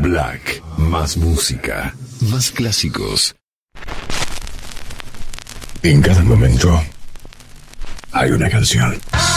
Black, más música, más clásicos. En cada momento hay una canción.